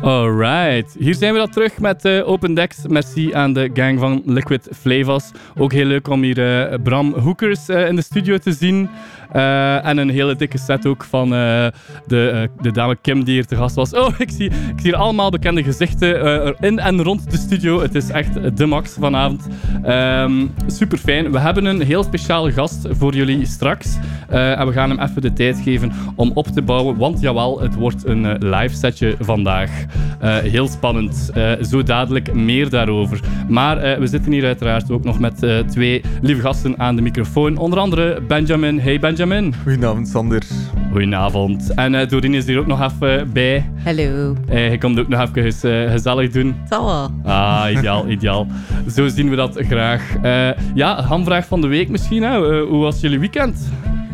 Alright, hier zijn we dan terug met Open Decks. Merci aan de gang van Liquid Flavas. Ook heel leuk om hier Bram Hoekers in de studio te zien. En een hele dikke set ook van de dame Kim die hier te gast was. Oh, ik zie hier allemaal bekende gezichten in en rond de studio. Het is echt de max vanavond. Super fijn. We hebben een heel speciale gast voor jullie straks. En we gaan hem even de tijd geven om op te bouwen. Want jawel, het wordt een live setje vandaag. Heel spannend. Zo dadelijk meer daarover. Maar we zitten hier uiteraard ook nog met twee lieve gasten aan de microfoon. Onder andere Benjamin. Hey Benjamin. Goedenavond Sander. Goedenavond. En Doreen is hier ook nog even bij. Hallo. Hij komt ook nog even gezellig doen. Het zal wel. Ah, ideaal. Zo zien we dat graag. Ja, hamvraag van de week misschien. Hè? Hoe was jullie weekend?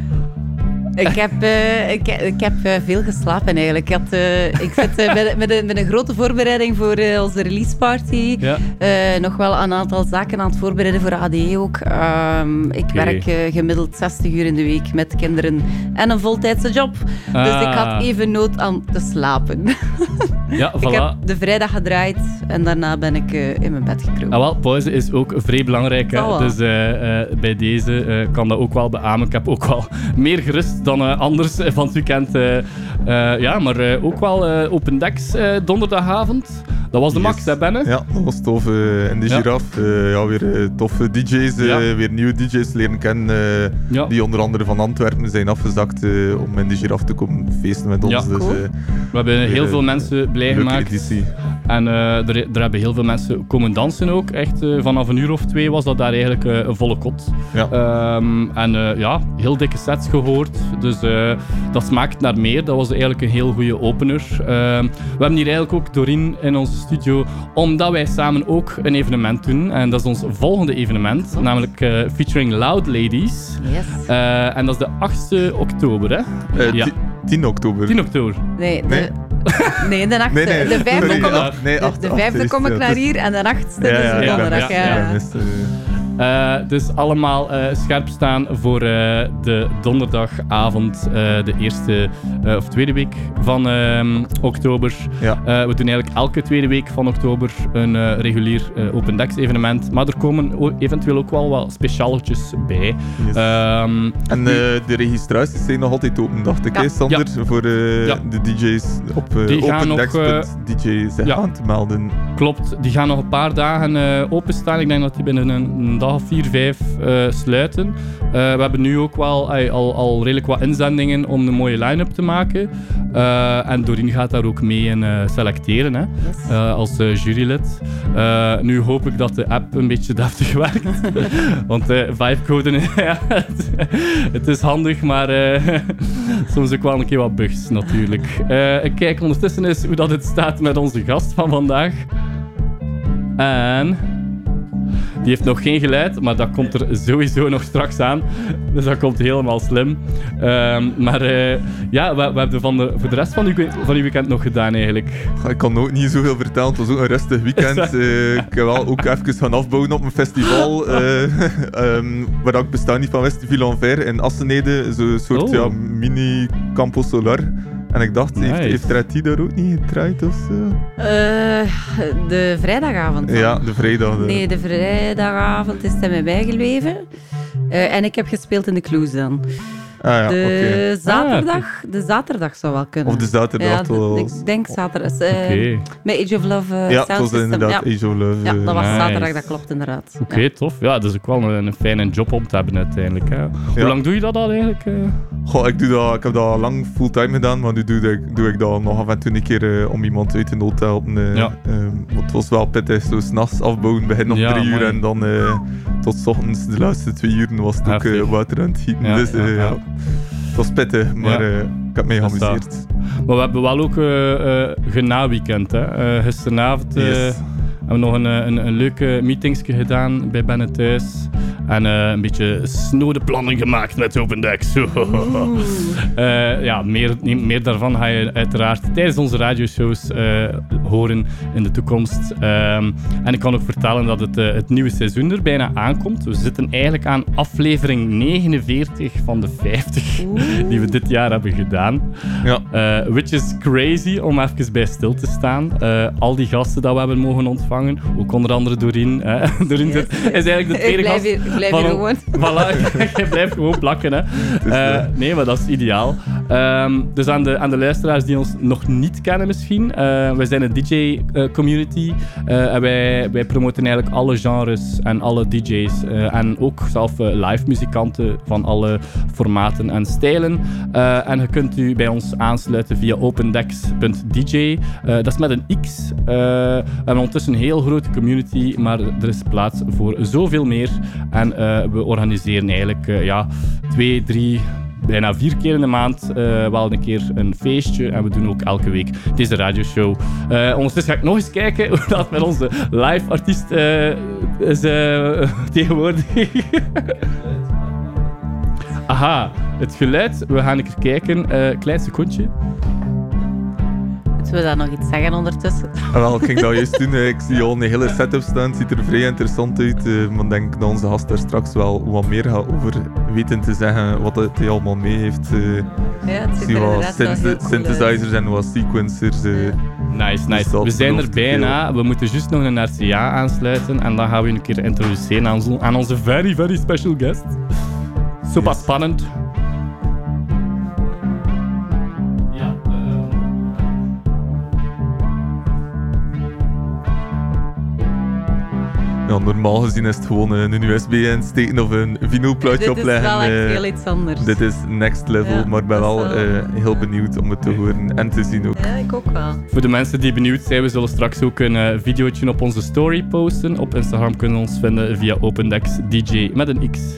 Ik heb veel geslapen eigenlijk. Ik zit met een grote voorbereiding voor onze releaseparty. Ja. Nog wel een aantal zaken aan het voorbereiden voor ADE ook. Ik werk gemiddeld 60 uur in de week met kinderen en een voltijdse job. Dus ik had even nood aan te slapen. Ja, voilà. Ik heb de vrijdag gedraaid en daarna ben ik in mijn bed gekropen. Ah, wel, pauze is ook vrij belangrijk. Hè? Dus bij deze kan dat ook wel beamen. Ik heb ook wel meer gerust dan anders van het weekend. Ja, maar ook wel Open Decks donderdagavond. Dat was de max, hè, Benne? Ja, dat was tof. En de Giraffe, weer toffe DJ's. Weer nieuwe DJ's leren kennen. Die onder andere van Antwerpen zijn afgezakt om in de Giraffe te komen feesten met ons. Ja, cool. We hebben heel veel mensen blij gemaakt. Editie. En er hebben heel veel mensen komen dansen ook. Echt vanaf 1:00 of 2:00 was dat daar eigenlijk een volle kot. Ja. Ja, heel dikke sets gehoord. Dus dat smaakt naar meer. Dat was eigenlijk een heel goede opener. We hebben hier eigenlijk ook Doreen in onze studio, omdat wij samen ook een evenement doen. En dat is ons volgende evenement, namelijk featuring Loud Ladies. Yes. En dat is de 8e oktober, hè? 10 oktober. 10 oktober. Nee, de 8e. Nee. De 5e kom ik, Nee, de 5e kom ik naar hier en de 8e is een donderdag. Dus allemaal scherp staan voor de donderdagavond, de eerste of tweede week van oktober. Ja. We doen eigenlijk elke tweede week van oktober een regulier Open Decks evenement. Maar er komen eventueel ook wel wat specialetjes bij. Yes. En de registraties zijn nog altijd open, dacht ik, hè, Sander? Voor de DJ's op opendecks.dj aan te melden. Klopt, die gaan nog een paar dagen openstaan. Ik denk dat die binnen een dag of 4, 5 sluiten. We hebben nu ook wel al redelijk wat inzendingen om een mooie line-up te maken. En Doreen gaat daar ook mee in selecteren, hè? Yes. Als jurylid. Nu hoop ik dat de app een beetje deftig werkt. Want vibecoden, het is handig, maar soms ook wel een keer wat bugs natuurlijk. Ik kijk ondertussen eens hoe dat het staat met onze gast van vandaag. En die heeft nog geen geluid, maar dat komt er sowieso nog straks aan. Dus dat komt helemaal slim. Maar ja, wat hebben we voor de rest van uw weekend nog gedaan eigenlijk? Ik kan ook niet zoveel vertellen, het was ook een rustig weekend. Ik heb wel ook even gaan afbouwen op een festival. Waar ik bestaan niet van wist, Villanver in Assenede. Zo'n soort mini Campo Solar. En ik dacht, heeft Rati daar ook niet gedraaid of zo? De vrijdagavond dan. Ja, de vrijdag. Nee, de vrijdagavond is hij mij bijgebleven. En ik heb gespeeld in de Clues dan. Ah ja, De zaterdag zou wel kunnen. Of de zaterdag. Ik denk zaterdag. Met Age of Love ja, Sound het was System. inderdaad Age of Love. Ja, dat was zaterdag, dat klopt inderdaad. Oké, tof. Ja, dat is ook wel een fijne job om te hebben uiteindelijk. Hè. Hoe lang doe je dat al eigenlijk? Goh, ik heb dat al lang fulltime gedaan, maar nu doe ik dat nog af en toe een keer om iemand uit de nood te helpen. Want het was wel pittig, zo 's nachts afbouwen, begin om 3 uur en dan tot 's ochtends de laatste 2 uur was het ook water aan het gieten. Ja, dus het was pittig, maar ik heb mij geamuseerd. Maar we hebben wel ook gena-weekend. Gisteravond hebben we nog een leuke meetingsje gedaan bij Benne thuis. En een beetje snode plannen gemaakt met OpenDecks. Ja, meer daarvan ga je uiteraard tijdens onze radioshows horen in de toekomst. En ik kan ook vertellen dat het nieuwe seizoen er bijna aankomt. We zitten eigenlijk aan aflevering 49 van de 50 die we dit jaar hebben gedaan. Ja. Which is crazy om even bij stil te staan. Al die gasten dat we hebben mogen ontvangen, ook onder andere Doreen. Doreen is eigenlijk de tweede gast. Ik blijf hier gewoon. Voilà, je blijft gewoon plakken. Hè. Nee, maar dat is ideaal. Dus aan de luisteraars die ons nog niet kennen misschien. Wij zijn een DJ-community. En wij promoten eigenlijk alle genres en alle DJ's. En ook zelf live muzikanten van alle formaten en stijlen. En je kunt u bij ons aansluiten via opendecks.dj. Dat is met een X. We hebben ondertussen een heel grote community, maar er is plaats voor zoveel meer. En we organiseren eigenlijk 2, 3... bijna 4 keer in de maand wel een keer een feestje. En we doen ook elke week deze radioshow. Ondertussen ga ik nog eens kijken hoe dat met onze live artiest is tegenwoordig. Aha, het geluid. We gaan een keer kijken. Klein secondje. Moeten we daar nog iets zeggen ondertussen? Wel, ik ging dat juist doen. Ik zie al een hele setup staan. Het ziet er vrij interessant uit. Maar ik denk dat onze gast daar straks wel wat meer gaat over weten te zeggen wat hij allemaal mee heeft. Het zie wat synthesizers en wat sequencers. Nice. We zijn er bijna. We moeten juist nog een RCA aansluiten. En dan gaan we een keer introduceren aan onze very, very special guest. Super spannend. Ja, normaal gezien is het gewoon een USB insteken of een vinylplaatje opleggen. Dit is wel echt heel iets anders. Dit is next level, maar ik ben wel heel benieuwd om het te horen en te zien ook. Ja, ik ook wel. Voor de mensen die benieuwd zijn, we zullen straks ook een videootje op onze story posten. Op Instagram kunnen we ons vinden via OpenDecks DJ met een X.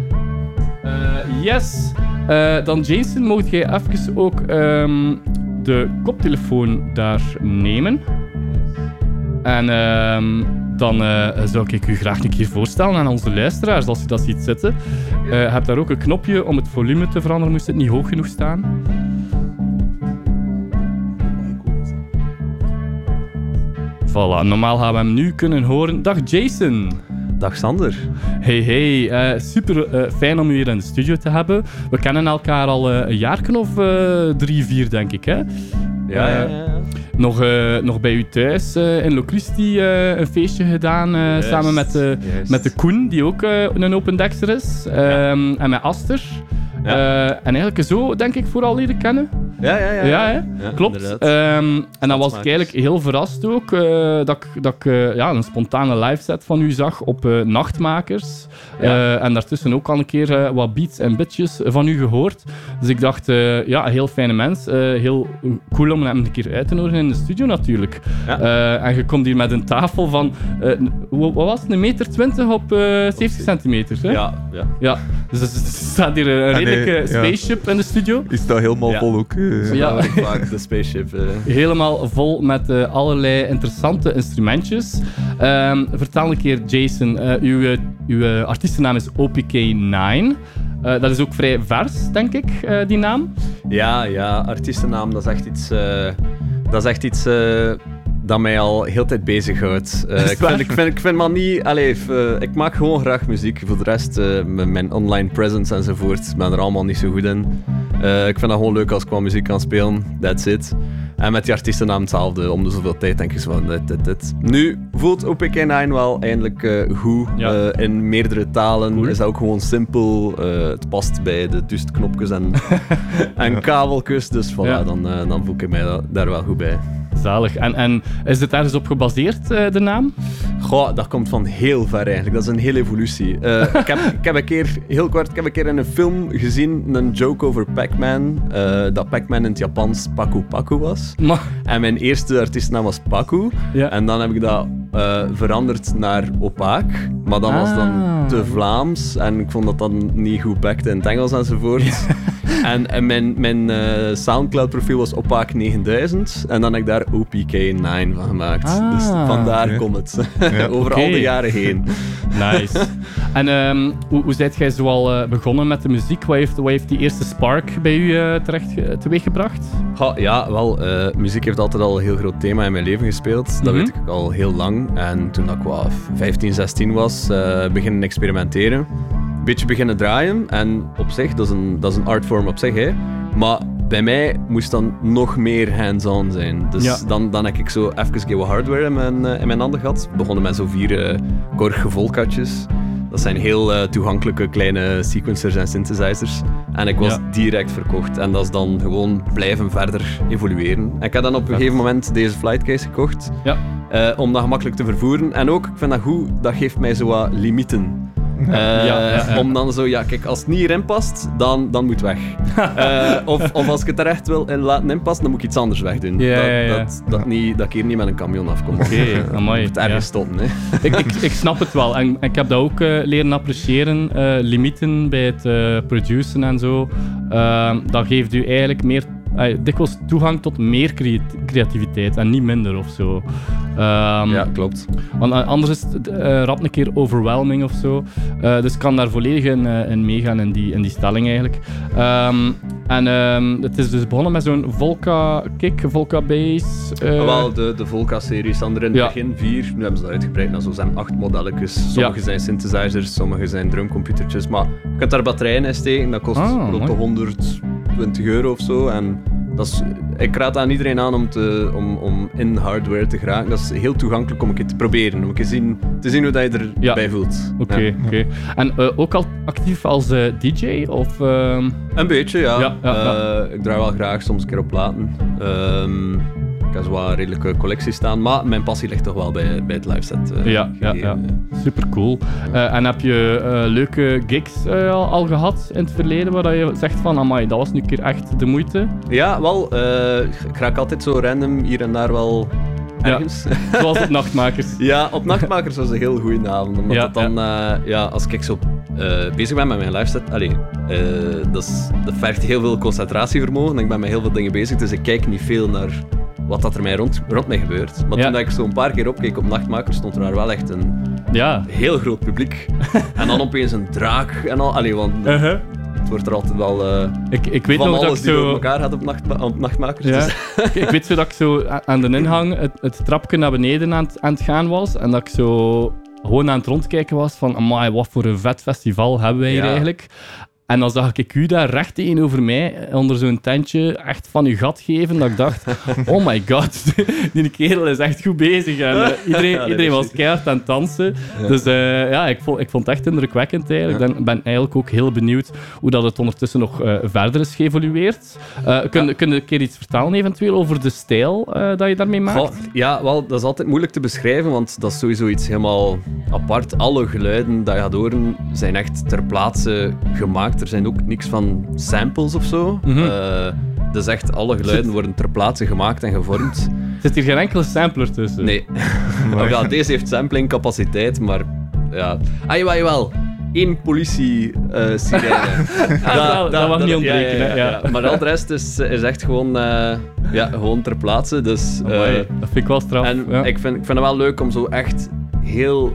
Yes. Dan Jason, mocht jij even ook de koptelefoon daar nemen. En dan zou ik u graag een keer voorstellen aan onze luisteraars, als je dat ziet zitten. Je hebt daar ook een knopje om het volume te veranderen, moest het niet hoog genoeg staan. Voilà, normaal gaan we hem nu kunnen horen. Dag Jason. Dag Sander. Hey, super fijn om u hier in de studio te hebben. We kennen elkaar al een jaar of 3, 4 denk ik, hè? Ja. Nog bij u thuis in Locristi een feestje gedaan, samen met de Koen, die ook een OpenDexter is, en met Aster. En eigenlijk zo, denk ik, vooral leren kennen. Ja, klopt. En dan was ik eigenlijk heel verrast ook dat ik een spontane live set van u zag op Nachtmakers. En daartussen ook al een keer wat beats en bitjes van u gehoord. Dus ik dacht, heel fijne mens. Heel cool om hem een keer uit te nodigen in de studio natuurlijk. En je komt hier met een tafel van, wat was het, 1,20 meter op 70 centimeter. Hè? Ja. Dus er staat hier een redelijke spaceship in de studio. Is dat helemaal vol ook? Ja, vaak de spaceship. Helemaal vol met allerlei interessante instrumentjes. Vertel een keer, Jason, uw artiestennaam is OPK9. Dat is ook vrij vers, denk ik, die naam. Ja, artiestennaam, dat is echt iets dat mij al heel tijd bezighoudt. Ik vind maar niet... ik maak gewoon graag muziek. Voor de rest, mijn online presence enzovoort, ik ben er allemaal niet zo goed in. Ik vind dat gewoon leuk als ik wat muziek kan spelen. That's it. En met die artiestennaam hetzelfde. Om de zoveel tijd denk ik zo van dit. Nu voelt OPK9 wel eindelijk goed. In meerdere talen. Cool. Is dat ook gewoon simpel. Het past bij de dustknopjes en kabeltjes. Dus voilà, dan voel ik mij daar wel goed bij. Zalig. En is het ergens op gebaseerd, de naam? Goh, dat komt van heel ver eigenlijk. Dat is een hele evolutie. Ik heb een keer in een film gezien, een joke over Pac-Man. Dat Pac-Man in het Japans Paku Paku was. En mijn eerste artiestennaam was Paku. Ja. En dan heb ik dat veranderd naar Opaak. Maar dat was dan te Vlaams. En ik vond dat dan niet goed backte in het Engels enzovoort. Ja. En mijn Soundcloud profiel was Opaak 9000. En dan heb ik daar OPK9 van gemaakt. Dus vandaar komt het. Over al de jaren heen. Nice. En hoe zijt jij zoal begonnen met de muziek? Wat heeft die eerste spark bij u teweeggebracht? Muziek heeft altijd al een heel groot thema in mijn leven gespeeld. Dat weet ik al heel lang. En toen ik 15, 16 was, beginnen experimenteren. Een beetje beginnen draaien. En op zich, dat is een artvorm op zich, hè. Maar bij mij moest dan nog meer hands-on zijn. Dus dan heb ik zo even wat hardware in mijn handen gehad. We begonnen met zo 4 Korg volkatjes. Dat zijn heel toegankelijke kleine sequencers en synthesizers. En ik was direct verkocht. En dat is dan gewoon blijven verder evolueren. En ik heb dan op een gegeven moment deze flightcase gekocht. Ja. Om dat gemakkelijk te vervoeren. En ook, ik vind dat goed, dat geeft mij zo wat limieten. Om dan zo, kijk, als het niet hierin past, dan moet het weg. Of als ik het er echt wil laten inpassen, dan moet ik iets anders wegdoen. Dat ik hier niet met een camion afkom. Oké, amai. Het ergens stoppen. Ik snap het wel. En ik heb dat ook leren appreciëren. Limieten bij het produceren en zo. Dat geeft u eigenlijk meer... dikwijls toegang tot meer creativiteit en niet minder of zo. Ja, klopt. Want anders is het rap een keer overwhelming of zo. Dus ik kan daar volledig in meegaan in die stelling eigenlijk. Het is dus begonnen met zo'n Volca kick, Volca bass. Wel, de Volca-serie staan er in het begin 4. Nu hebben ze dat uitgebreid naar zo'n 8 modelletjes. Sommige zijn synthesizers, sommige zijn drumcomputertjes. Maar je kunt daar batterijen in steken, dat kost rond de €120 of zo. En ik raad aan iedereen aan om in hardware te geraken. Dat is heel toegankelijk om een keer te proberen. Om een keer te zien hoe dat je erbij voelt. Oké. En ook al actief als DJ? Of, Een beetje, ja. Ik draai wel graag soms een keer op platen. Ik heb zo'n redelijke collectie staan, maar mijn passie ligt toch wel bij het liveset. Ja. Super cool. En heb je leuke gigs al gehad in het verleden waar je zegt van, amai, dat was nu een keer echt de moeite? Ja, wel. Ik raak altijd zo random hier en daar wel ergens. Ja, zoals op Nachtmakers. Ja, op Nachtmakers was een heel goede avond. Omdat het dan, als ik zo bezig ben met mijn liveset, dat vergt heel veel concentratievermogen. Ik ben met heel veel dingen bezig, dus ik kijk niet veel naar wat dat er mij rond mij gebeurt. Maar toen ik zo een paar keer opkeek op Nachtmakers, stond er daar wel echt een heel groot publiek. En dan opeens een draak en al. Want het wordt er altijd wel ik weet van nog alles dat die door elkaar gaat op Nachtmakers. Ja. Dus. Ik weet zo dat ik zo aan de ingang het trapje naar beneden aan het gaan was. En dat ik zo gewoon aan het rondkijken was van, amai, wat voor een vet festival hebben wij hier eigenlijk. En dan zag ik u daar recht tegenover mij, onder zo'n tentje, echt van uw gat geven. Dat ik dacht, oh my god, die kerel is echt goed bezig. En iedereen was keihard aan het dansen. Ja. Dus ik vond het echt indrukwekkend eigenlijk. Ik ben eigenlijk ook heel benieuwd hoe dat het ondertussen nog verder is geëvolueerd. Kun je een keer iets vertellen eventueel over de stijl dat je daarmee maakt? Dat is altijd moeilijk te beschrijven, want dat is sowieso iets helemaal apart. Alle geluiden dat je gaat horen zijn echt ter plaatse gemaakt. Er zijn ook niks van samples of zo. Dus echt, alle geluiden worden ter plaatse gemaakt en gevormd. Zit hier geen enkele sampler tussen? Nee. Deze heeft samplingcapaciteit, maar ja. Jawel. 1 politie-sirene. dat mag niet ontbreken. Ja. Maar al de rest is echt gewoon ter plaatse. Dus, dat vind ik wel straf. En ik vind het wel leuk om zo echt heel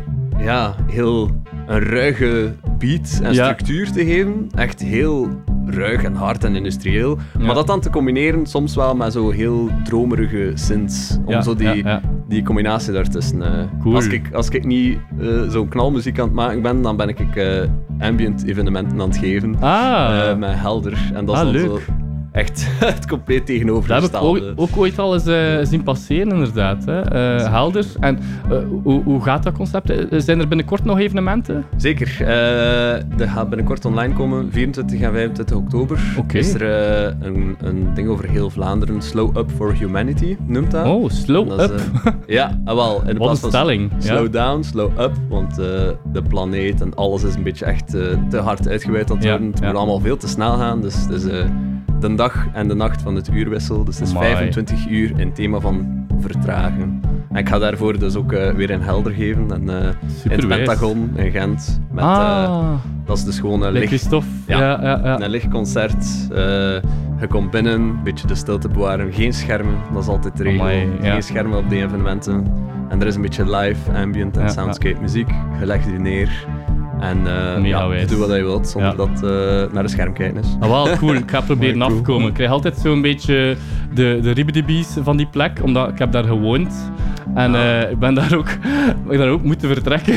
een ruige beat en structuur te geven. Echt heel ruig en hard en industrieel. Ja. Maar dat dan te combineren soms wel met zo heel dromerige synths. Om zo die combinatie daartussen. Cool. Als ik niet zo'n knalmuziek aan het maken ben, dan ben ik ambient evenementen aan het geven. Met Helder. En dat is dan leuk. Zo echt het compleet tegenovergestelde. Dat heb ik ook ooit al eens zien passeren, inderdaad. Helder. En hoe gaat dat concept? Zijn er binnenkort nog evenementen? Zeker. Er gaat binnenkort online komen, 24 en 25 oktober. Okay. Is er een ding over heel Vlaanderen, Slow Up for Humanity, noemt dat. Oh, Slow Up? Wel. In wat een stelling. Slow down, slow up, want de planeet en alles is een beetje echt te hard uitgeweid aan het worden. Het moet allemaal veel te snel gaan, dus het is de dag en de nacht van het uurwissel. Dus het is 25 uur in thema van vertragen. En ik ga daarvoor dus ook weer een Helder geven. En in het Pentagon in Gent. Dat is dus gewoon een licht... Christophe. Ja. Ja. Een licht concert. Je komt binnen, een beetje de stilte bewaren. Geen schermen, dat is altijd de regel. Amai, ja. Geen schermen op die evenementen. En er is een beetje live, ambient en soundscape muziek. Je legt je neer. En je doet wat je wilt, zonder dat naar een scherm kijken is. Ah, wel cool, ik ga proberen afkomen. Ik krijg altijd zo'n beetje de ribbidibies van die plek, omdat ik heb daar gewoond. En ik ben daar ook moeten vertrekken.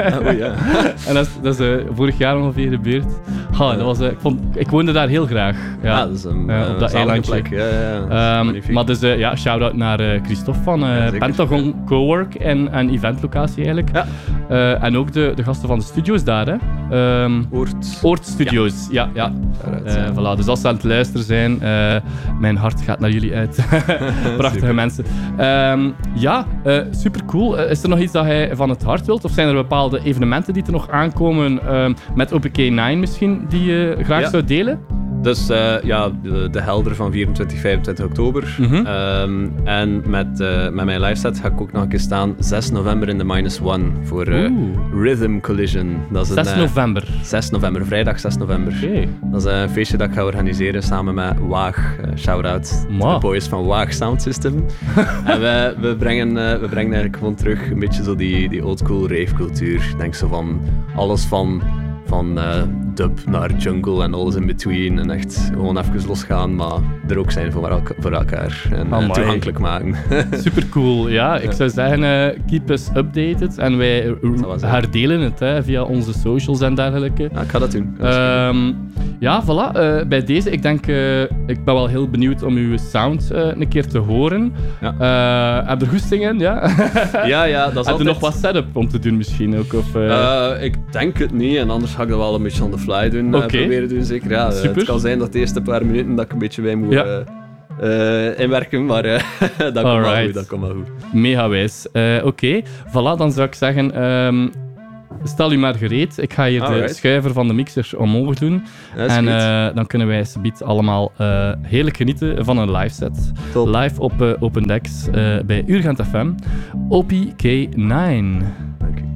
En dat is vorig jaar ongeveer gebeurd. Dat was, ik woonde daar heel graag. Ja, dat is op dat eilandje. Plek. Maar dus shout-out naar Christophe van Pentagon Cowork en eventlocatie eigenlijk. Ja. En ook de gasten van de studio's daar. Hè. Oort Studios. Ja. Voilà. Dus als ze aan het luisteren zijn, mijn hart gaat naar jullie uit. Prachtige mensen. Super cool. Is er nog iets dat hij van het hart wilt? Of zijn er bepaalde evenementen die er nog aankomen met OpenK9 misschien, die je graag zou delen? Dus de Helder van 24, 25 oktober. En met mijn liveset ga ik ook nog een keer staan 6 november in de -1 voor Rhythm Collision. Dat is 6 november? 6 november, vrijdag 6 november. Okay. Dat is een feestje dat ik ga organiseren samen met Waag. Shout-out de boys van Waag Sound System. En we brengen eigenlijk gewoon terug een beetje zo die oldschool rave cultuur. Ik denk zo van alles van dub naar jungle en alles in between. En echt gewoon even losgaan, maar er ook zijn voor elkaar. En toegankelijk maken. Super cool. Ja, ik zou zeggen, keep us updated. En wij herdelen het via onze socials en dergelijke. Ja, ik ga dat doen. Voilà. Bij deze, ik denk, ik ben wel heel benieuwd om uw sound een keer te horen. Ja. Heb je er goesting in? Ja, dat is Heb je nog wat setup om te doen misschien ook? Of, ik denk het niet, en anders ga ik dat wel een beetje on the fly doen. Proberen doen, zeker. Ja, het kan zijn dat de eerste paar minuten dat ik een beetje bij moet inwerken, maar dat komt wel goed. Mega wijs. Oké, voilà, dan zou ik zeggen... stel u maar gereed. Ik ga hier de schuiver van de mixer omhoog doen. En dan kunnen wij subiet allemaal heerlijk genieten van een live set. Top. Live op Open Decks bij Urgent FM. OpenK9.